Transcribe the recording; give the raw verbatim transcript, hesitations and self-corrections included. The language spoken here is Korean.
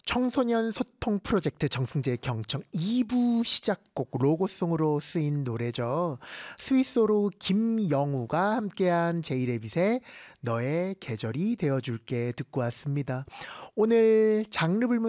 청소년 소통 프로젝트 정승재 경청 이 부 시작곡 로고송으로 쓰인 노래죠. 스위스어로 김영우가 함께한 제이레빗의 너의 계절이 되어줄게 듣고 왔습니다. 오늘 장르 불문